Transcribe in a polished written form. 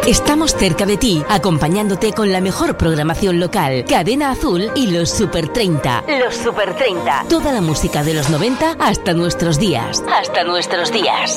Estamos cerca de ti, acompañándote con la mejor programación local. Cadena Azul y los Super 30. Los Super 30. Toda la música de los 90 hasta nuestros días. Hasta nuestros días.